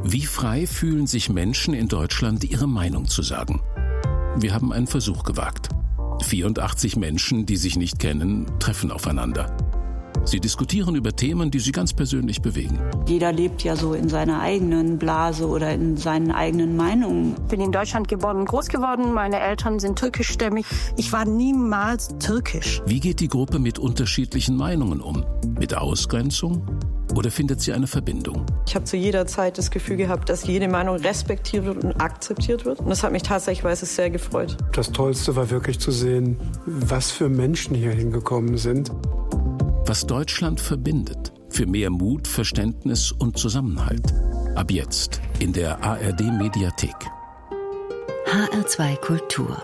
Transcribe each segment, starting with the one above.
Wie frei fühlen sich Menschen in Deutschland, ihre Meinung zu sagen? Wir haben einen Versuch gewagt. 84 Menschen, die sich nicht kennen, treffen aufeinander. Sie diskutieren über Themen, die sie ganz persönlich bewegen. Jeder lebt ja so in seiner eigenen Blase oder in seinen eigenen Meinungen. Ich bin in Deutschland geboren und groß geworden. Meine Eltern sind türkischstämmig. Ich war niemals türkisch. Wie geht die Gruppe mit unterschiedlichen Meinungen um? Mit Ausgrenzung? Oder findet sie eine Verbindung? Ich habe zu jeder Zeit das Gefühl gehabt, dass jede Meinung respektiert wird und akzeptiert wird. Und das hat mich tatsächlich sehr gefreut. Das Tollste war wirklich zu sehen, was für Menschen hier hingekommen sind. Was Deutschland verbindet. Für mehr Mut, Verständnis und Zusammenhalt. Ab jetzt in der ARD-Mediathek. HR2 Kultur.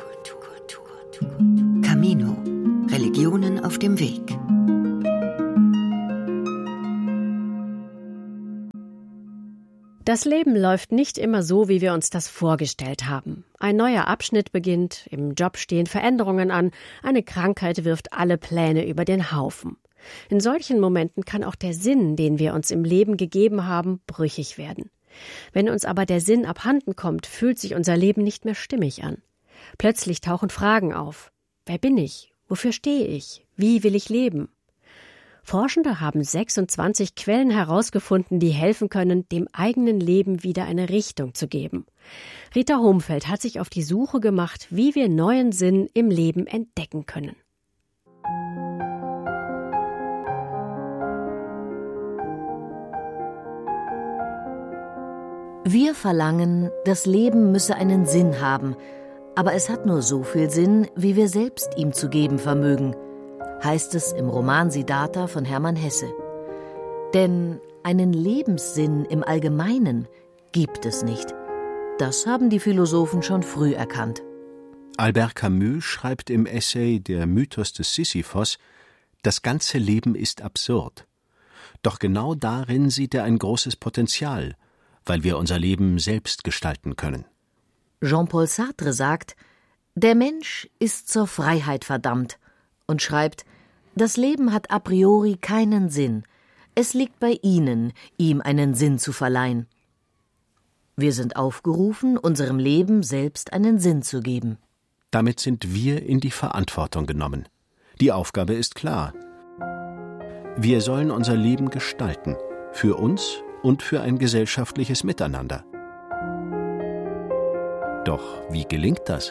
Camino. Religionen auf dem Weg. Das Leben läuft nicht immer so, wie wir uns das vorgestellt haben. Ein neuer Abschnitt beginnt, im Job stehen Veränderungen an, eine Krankheit wirft alle Pläne über den Haufen. In solchen Momenten kann auch der Sinn, den wir uns im Leben gegeben haben, brüchig werden. Wenn uns aber der Sinn abhanden kommt, fühlt sich unser Leben nicht mehr stimmig an. Plötzlich tauchen Fragen auf. Wer bin ich? Wofür stehe ich? Wie will ich leben? Forschende haben 26 Quellen herausgefunden, die helfen können, dem eigenen Leben wieder eine Richtung zu geben. Rita Homfeld hat sich auf die Suche gemacht, wie wir neuen Sinn im Leben entdecken können. Wir verlangen, das Leben müsse einen Sinn haben, aber es hat nur so viel Sinn, wie wir selbst ihm zu geben vermögen, heißt es im Roman Siddhartha von Hermann Hesse. Denn einen Lebenssinn im Allgemeinen gibt es nicht. Das haben die Philosophen schon früh erkannt. Albert Camus schreibt im Essay Der Mythos des Sisyphos, das ganze Leben ist absurd. Doch genau darin sieht er ein großes Potenzial, weil wir unser Leben selbst gestalten können. Jean-Paul Sartre sagt, der Mensch ist zur Freiheit verdammt und schreibt, das Leben hat a priori keinen Sinn. Es liegt bei Ihnen, ihm einen Sinn zu verleihen. Wir sind aufgerufen, unserem Leben selbst einen Sinn zu geben. Damit sind wir in die Verantwortung genommen. Die Aufgabe ist klar. Wir sollen unser Leben gestalten, für uns und für ein gesellschaftliches Miteinander. Doch wie gelingt das?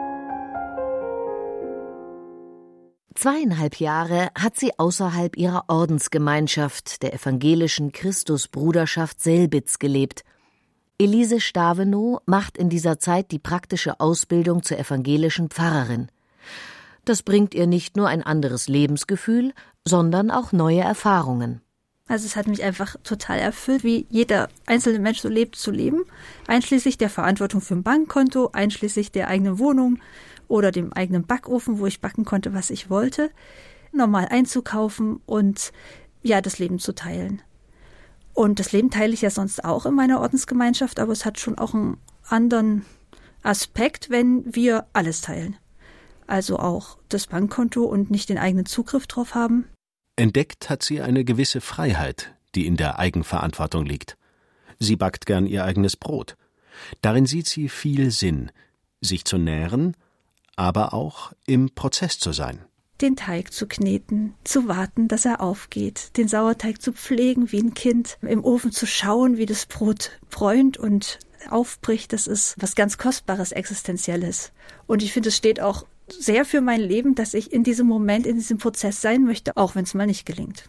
2,5 Jahre hat sie außerhalb ihrer Ordensgemeinschaft, der evangelischen Christusbruderschaft Selbitz, gelebt. Elise Stavenow macht in dieser Zeit die praktische Ausbildung zur evangelischen Pfarrerin. Das bringt ihr nicht nur ein anderes Lebensgefühl, sondern auch neue Erfahrungen. Also es hat mich einfach total erfüllt, wie jeder einzelne Mensch so lebt, zu leben, einschließlich der Verantwortung für ein Bankkonto, einschließlich der eigenen Wohnung oder dem eigenen Backofen, wo ich backen konnte, was ich wollte, normal einzukaufen und ja, das Leben zu teilen. Und das Leben teile ich ja sonst auch in meiner Ordensgemeinschaft, aber es hat schon auch einen anderen Aspekt, wenn wir alles teilen. Also auch das Bankkonto und nicht den eigenen Zugriff drauf haben. Entdeckt hat sie eine gewisse Freiheit, die in der Eigenverantwortung liegt. Sie backt gern ihr eigenes Brot. Darin sieht sie viel Sinn, sich zu nähren, aber auch im Prozess zu sein. Den Teig zu kneten, zu warten, dass er aufgeht, den Sauerteig zu pflegen wie ein Kind, im Ofen zu schauen, wie das Brot bräunt und aufbricht, das ist was ganz Kostbares, Existenzielles. Und ich finde, es steht auch sehr für mein Leben, dass ich in diesem Moment, in diesem Prozess sein möchte, auch wenn es mal nicht gelingt.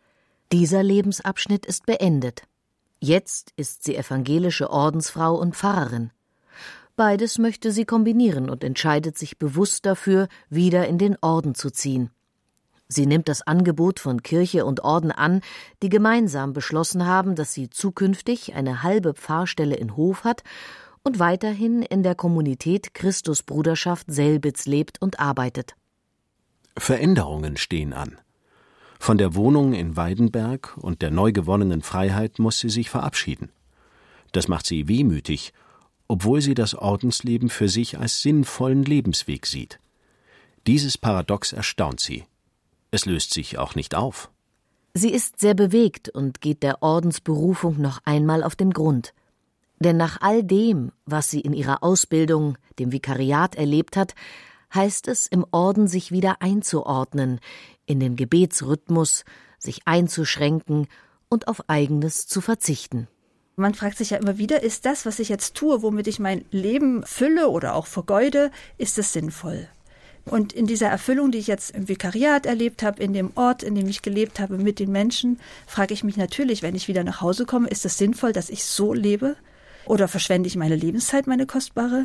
Dieser Lebensabschnitt ist beendet. Jetzt ist sie evangelische Ordensfrau und Pfarrerin. Beides möchte sie kombinieren und entscheidet sich bewusst dafür, wieder in den Orden zu ziehen. Sie nimmt das Angebot von Kirche und Orden an, die gemeinsam beschlossen haben, dass sie zukünftig eine halbe Pfarrstelle in Hof hat und weiterhin in der Kommunität Christusbruderschaft Selbitz lebt und arbeitet. Veränderungen stehen an. Von der Wohnung in Weidenberg und der neu gewonnenen Freiheit muss sie sich verabschieden. Das macht sie wehmütig, obwohl sie das Ordensleben für sich als sinnvollen Lebensweg sieht. Dieses Paradox erstaunt sie. Es löst sich auch nicht auf. Sie ist sehr bewegt und geht der Ordensberufung noch einmal auf den Grund. Denn nach all dem, was sie in ihrer Ausbildung, dem Vikariat, erlebt hat, heißt es, im Orden sich wieder einzuordnen, in den Gebetsrhythmus, sich einzuschränken und auf Eigenes zu verzichten. Man fragt sich ja immer wieder, ist das, was ich jetzt tue, womit ich mein Leben fülle oder auch vergeude, ist es sinnvoll? Und in dieser Erfüllung, die ich jetzt im Vikariat erlebt habe, in dem Ort, in dem ich gelebt habe, mit den Menschen, frage ich mich natürlich, wenn ich wieder nach Hause komme, ist es sinnvoll, dass ich so lebe? Oder verschwende ich meine Lebenszeit, meine kostbare?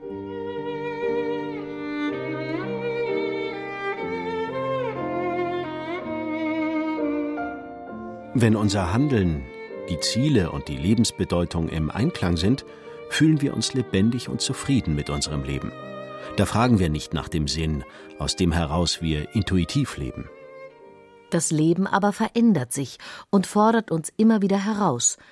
Wenn unser Handeln, die Ziele und die Lebensbedeutung im Einklang sind, fühlen wir uns lebendig und zufrieden mit unserem Leben. Da fragen wir nicht nach dem Sinn, aus dem heraus wir intuitiv leben. Das Leben aber verändert sich und fordert uns immer wieder heraus,